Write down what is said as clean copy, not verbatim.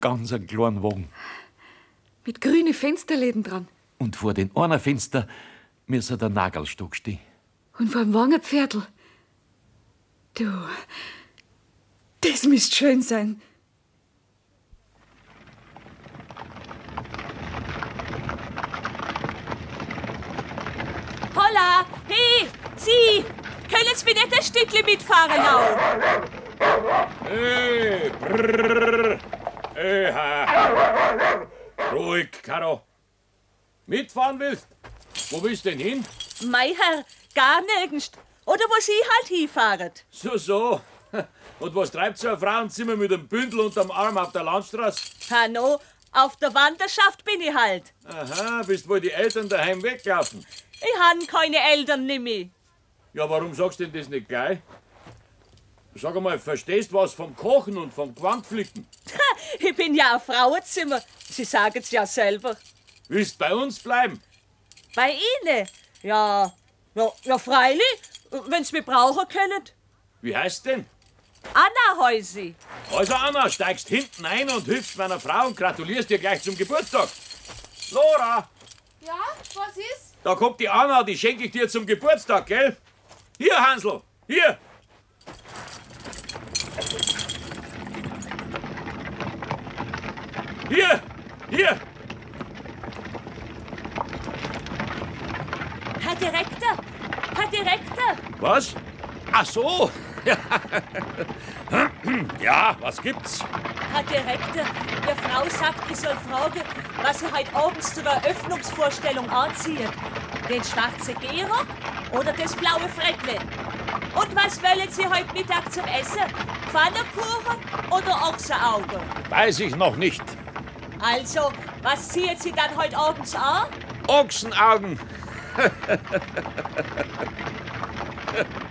Ganz einen kleinen Wagen. Mit grünen Fensterläden dran. Und vor den einen Fenster müsse der Nagelstock stehen. Und vor dem Wagen ein Pferdl. Du, das müsst schön sein. Holla, hey, Sie, können Sie mir nicht ein Stückchen mitfahren auch? Hey, brrrr. Hey, ha. Ruhig, Karo. Mitfahren willst? Wo willst denn hin? Mei Herr, gar nirgends. Oder wo Sie halt hinfahren. So. Und was treibt so ein Frauenzimmer mit einem Bündel unterm Arm auf der Landstraße? Hanno, auf der Wanderschaft bin ich halt. Aha, bist wohl die Eltern daheim weglaufen. Ich han keine Eltern nimmer. Ja, warum sagst du denn das nicht gleich? Sag einmal, verstehst was vom Kochen und vom Gewandflicken? Ich bin ja ein Frauenzimmer. Sie sagen's ja selber. Willst bei uns bleiben? Bei Ihnen? Ja, freilich, wenn Sie mich brauchen können. Wie heißt denn? Anna heißt sie. Also Anna, steigst hinten ein und hilfst meiner Frau und gratulierst dir gleich zum Geburtstag. Lora, Ja, was ist? da kommt die Anna, die schenke ich dir zum Geburtstag, gell? Hier, Hansl, hier. Hier. Herr Direktor. Was? Ach so. Ja, was gibt's? Herr Direktor, der Frau sagt, ich soll fragen, was sie heute abends zur Eröffnungsvorstellung anzieht. Den schwarzen Gehrock oder das blaue Freckle? Und was wollen Sie heute Mittag zum Essen? Pfannkuchen oder Ochsenauge? Weiß ich noch nicht. Also, was ziehen Sie dann heute abends an? Ochsenaugen.